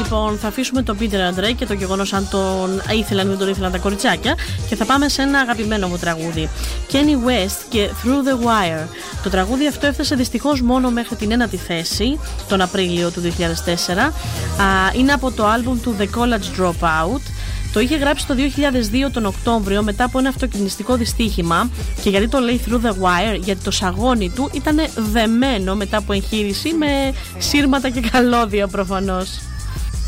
λοιπόν θα αφήσουμε τον Πίτερ Αντρέ και το γεγονός αν τον ήθελαν ή δεν τον ήθελαν τα κοριτσάκια και θα πάμε σε ένα αγαπημένο μου τραγούδι. Kenny West και Through the Wire. Το τραγούδι αυτό έφτασε δυστυχώς μόνο μέχρι την 1η θέση τον Απρίλιο του 2004. Είναι από το άλμπουμ του The College Dropout. Το είχε γράψει το 2002 τον Οκτώβριο μετά από ένα αυτοκινηστικό δυστύχημα. Και γιατί το λέει Through the Wire? Γιατί το σαγόνι του ήταν δεμένο μετά από εγχείρηση με σύρματα και καλώδια προφανώς.